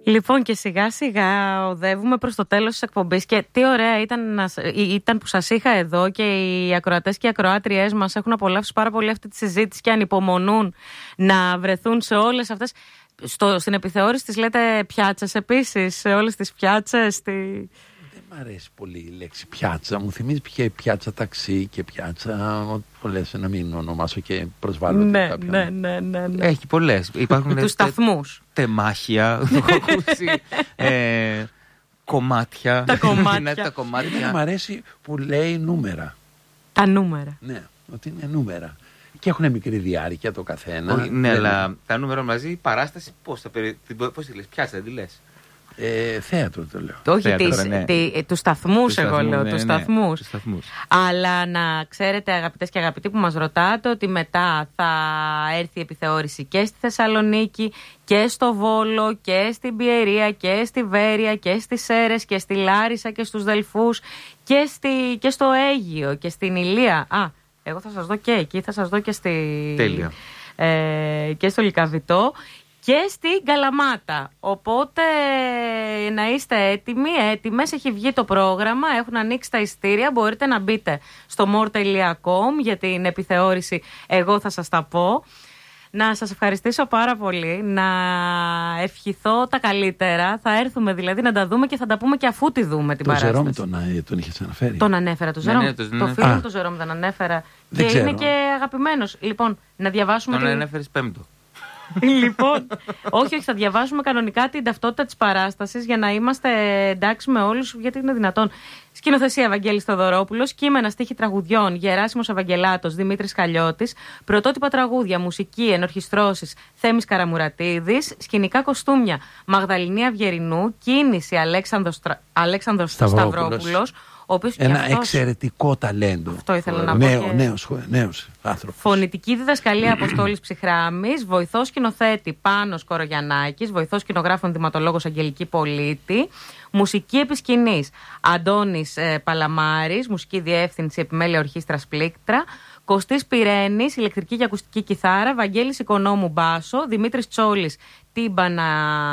Λοιπόν, και σιγά σιγά οδεύουμε προς το τέλος της εκπομπής και τι ωραία ήταν που σας είχα εδώ και οι ακροατές και οι ακροάτριές μας έχουν απολαύσει πάρα πολύ αυτή τη συζήτηση και ανυπομονούν να βρεθούν σε όλες αυτές. Στην επιθεώρηση τις λέτε πιάτσες επίσης, σε όλες τις πιάτσες. Δεν μ' αρέσει πολύ η λέξη πιάτσα. Μου θυμίζει πια πιάτσα ταξί και πιάτσα. Πολλές, να μην ονομάσω και προσβάλλονται κάποια. Ναι. Έχει πολλές. Υπάρχουν τους σταθμούς. Τεμάχια, έχω ακούσει. Κομμάτια. Τα κομμάτια. Τα κομμάτια. Μ' αρέσει που λέει νούμερα. Τα νούμερα. Ναι, ότι είναι νούμερα. Και έχουν μικρή διάρκεια το καθένα. Ναι, αλλά τα νούμερα μαζί, η παράσταση πώς τη λες, πιάτσα δεν τη λες. Θέατρο το λέω. Όχι, τους σταθμούς εγώ λέω, τους σταθμούς. Αλλά να ξέρετε αγαπητές και αγαπητοί που μας ρωτάτε ότι μετά θα έρθει η επιθεώρηση και στη Θεσσαλονίκη και στο Βόλο και στην Πιερία και στη Βέρεια και στις Σέρρες και στη Λάρισα και στους Δελφούς και στο Αίγυο και στην Ηλία. Εγώ θα σας δω και εκεί, θα σας δω και Τέλεια. Και στο Λυκαβητό και στην Καλαμάτα. Οπότε να είστε έτοιμες. Έχει βγει το πρόγραμμα, έχουν ανοίξει τα ειστήρια. Μπορείτε να μπείτε στο more.com για την επιθεώρηση. Εγώ θα σας τα πω. Να σας ευχαριστήσω πάρα πολύ. Να ευχηθώ τα καλύτερα. Θα έρθουμε δηλαδή να τα δούμε και θα τα πούμε και αφού τη δούμε την παράσταση. Το Ζερόμι τον είχες αναφέρει. Τον ανέφερα, το Ζερόμι. Το φίλο μου το Ζερόμι τον ανέφερα. Δεν και ξέρω. είναι και αγαπημένος. Λοιπόν, να διαβάσουμε. Τον ανέφερες πέμπτο. Λοιπόν, όχι, θα διαβάσουμε κανονικά την ταυτότητα της παράστασης για να είμαστε εντάξει με όλους, γιατί είναι δυνατόν. Σκηνοθεσία Ευαγγέλης Θοδωρόπουλος, κείμενα στίχη τραγουδιών Γεράσιμος Ευαγγελάτος, Δημήτρης Χαλιώτης, πρωτότυπα τραγούδια, μουσική, ενορχιστρώσεις Θέμης Καραμουρατίδης, σκηνικά κοστούμια Μαγδαληνή Αυγερινού, κίνηση Αλέξανδρος Σταυρόπουλος. Ένα εξαιρετικό ταλέντο. Αυτό ήθελα να πω. Νέος άνθρωπος. Φωνητική διδασκαλία Αποστόλης Ψυχράμης, βοηθός σκηνοθέτη Πάνος Κορογιαννάκης, βοηθός σκηνογράφων ενδυματολόγος Αγγελική Πολίτη, μουσική επισκηνής Αντώνης Παλαμάρης, μουσική διεύθυνση επιμέλεια ορχήστρας Πλήκτρα, Κωστής Πυρένης, ηλεκτρική και ακουστική κιθάρα, Βαγγέλης Οικονόμου μπάσο, Δημήτρης Τσόλης τύμπανα,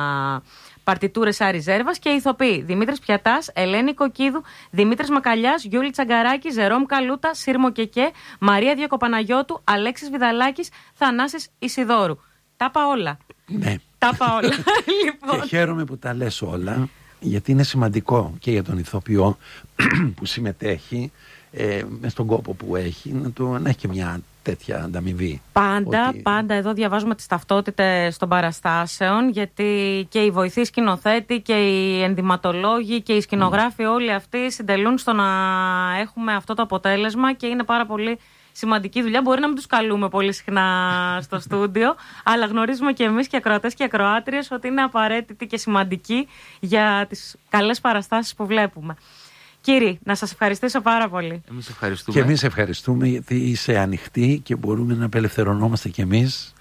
παρτιτούρες Άρη Ζέρβας και ηθοποιοί Δημήτρης Πιατάς, Ελένη Κοκκίδου, Δημήτρης Μακαλιάς, Γιούλη Τσαγκαράκη, Ζερόμ Καλούτα, Σύρμο Κεκέ, Μαρία Διακοπαναγιώτου, Αλέξης Βιδαλάκης, Θανάσης Ισιδόρου. Τα είπα όλα. Ναι. Τα είπα όλα. Λοιπόν. Και χαίρομαι που τα λες όλα, γιατί είναι σημαντικό και για τον ηθοποιό που συμμετέχει μες στον κόπο που έχει να έχει και μια τέτοια ανταμοιβή. Πάντα εδώ διαβάζουμε τις ταυτότητες των παραστάσεων, γιατί και οι βοηθοί σκηνοθέτη και οι ενδυματολόγοι και οι σκηνογράφοι όλοι αυτοί συντελούν στο να έχουμε αυτό το αποτέλεσμα και είναι πάρα πολύ σημαντική δουλειά. Μπορεί να μην τους καλούμε πολύ συχνά στο στούντιο, αλλά γνωρίζουμε και εμείς και ακροατές και ακροάτριες ότι είναι απαραίτητη και σημαντική για τις καλές παραστάσεις που βλέπουμε. Κύριοι, να σας ευχαριστήσω πάρα πολύ. Εμείς ευχαριστούμε. Και εμείς ευχαριστούμε γιατί είσαι ανοιχτή και μπορούμε να απελευθερωνόμαστε κι εμείς.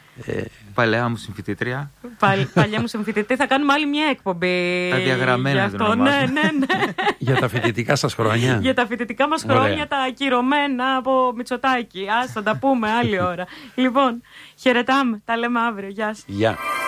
Παλαιά μου συμφοιτήτρια. Παλιά μου συμφοιτητή. Θα κάνουμε άλλη μια εκπομπή. Τα διαγραμμένα αυτό. Ναι. Για τα φοιτητικά σας χρόνια. Για τα φοιτητικά μας χρόνια, τα ακυρωμένα από Μητσοτάκη. Ας θα τα πούμε άλλη ώρα. Λοιπόν, χαιρετάμε. Τα λέμε αύριο. Γεια σας. Γεια.